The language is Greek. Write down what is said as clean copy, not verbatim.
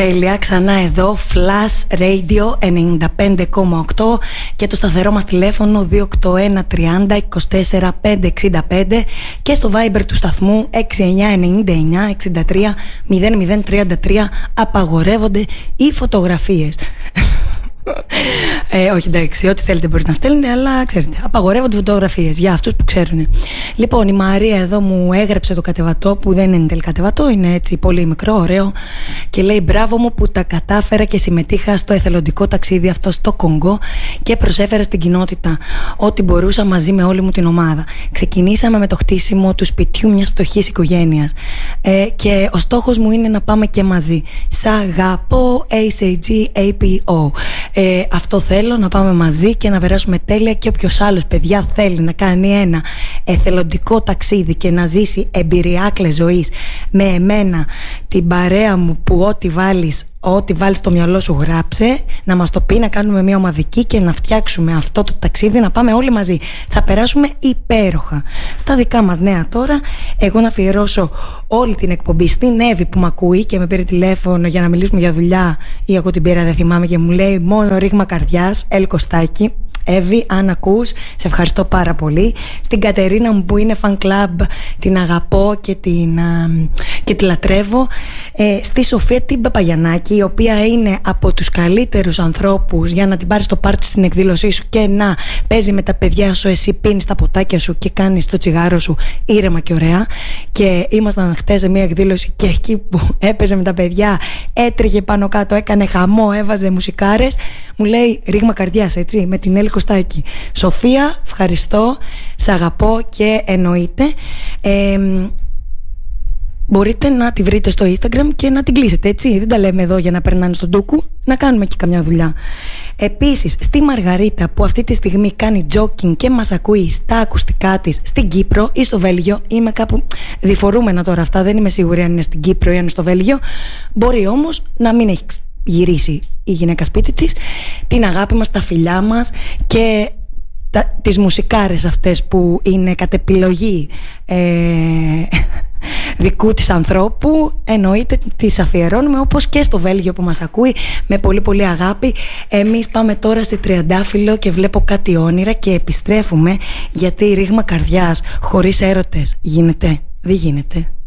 Τέλεια, ξανά εδώ, Flash Radio 95,8 και το σταθερό μας τηλέφωνο 281 30 24 565 και στο Viber του σταθμού 6999 63 0033. Απαγορεύονται οι φωτογραφίες. Όχι, εντάξει, ό,τι θέλετε μπορείτε να στέλνετε, αλλά ξέρετε, απαγορεύονται φωτογραφίες για αυτούς που ξέρουν. Λοιπόν, η Μαρία εδώ μου έγραψε το κατεβατό, που δεν είναι τελικατεβατό, είναι έτσι πολύ μικρό, ωραίο, και λέει: μπράβο μου που τα κατάφερα και συμμετείχα στο εθελοντικό ταξίδι αυτό στο Κονγκό και προσέφερα στην κοινότητα ό,τι μπορούσα μαζί με όλη μου την ομάδα. Ξεκινήσαμε με το χτίσιμο του σπιτιού μιας φτωχής οικογένειας. Και ο στόχος μου είναι να πάμε και μαζί. Σ' αγαπώ, ACGAPO. Αυτό θέλω, να πάμε μαζί και να περάσουμε τέλεια. Και όποιος άλλος, παιδιά, θέλει να κάνει ένα εθελοντικό ταξίδι και να ζήσει εμπειριάκλες ζωής με εμένα, την παρέα μου, που ό,τι βάλεις στο μυαλό σου γράψε, να μας το πει, να κάνουμε μια ομαδική και να φτιάξουμε αυτό το ταξίδι, να πάμε όλοι μαζί. Θα περάσουμε υπέροχα. Στα δικά μας νέα τώρα, εγώ να αφιερώσω όλη την εκπομπή στην Εύη που με ακούει και με πήρε τηλέφωνο για να μιλήσουμε για δουλειά, ή εγώ την πήρα, δεν θυμάμαι, και μου λέει μόνο ρήγμα καρδιάς, Κωστάκη. Εύη, αν ακούς, σε ευχαριστώ πάρα πολύ. Στην Κατερίνα μου που είναι fan club, την αγαπώ και τη λατρεύω. Στη Σοφία την Παπαγιαννάκη, η οποία είναι από τους καλύτερους ανθρώπους για να την πάρεις στο πάρτι στην εκδήλωσή σου και να παίζει με τα παιδιά σου, εσύ πίνεις τα ποτάκια σου και κάνεις το τσιγάρο σου ήρεμα και ωραία. Και ήμασταν χτες σε μια εκδήλωση και εκεί που έπαιζε με τα παιδιά, έτρεχε πάνω κάτω, έκανε χαμό, έβαζε μουσικάρες. Μου λέει ρήγμα καρδιάς, έτσι, με την Κωστάκη. Σοφία, ευχαριστώ, σ' αγαπώ και εννοείται. Μπορείτε να τη βρείτε στο Instagram και να την κλείσετε, έτσι. Δεν τα λέμε εδώ για να περνάνε στον ντούκου, να κάνουμε και καμιά δουλειά. Επίσης, στη Μαργαρίτα που αυτή τη στιγμή κάνει jogging και μας ακούει στα ακουστικά της στην Κύπρο ή στο Βέλγιο, είμαι κάπου διφορούμενα τώρα αυτά, δεν είμαι σίγουρη αν είναι στην Κύπρο ή αν είναι στο Βέλγιο. Μπορεί όμως να μην έχει γυρίσει η γυναίκα σπίτι της. Την αγάπη μας, τα φιλιά μας και τις μουσικάρες αυτές που είναι κατ' επιλογή δικού της ανθρώπου, εννοείται τις αφιερώνουμε, όπως και στο Βέλγιο που μας ακούει, με πολύ πολύ αγάπη. Εμείς πάμε τώρα σε Τριαντάφυλλο και βλέπω κάτι όνειρα και επιστρέφουμε, γιατί ρήγμα καρδιάς χωρίς έρωτες γίνεται? Δεν γίνεται.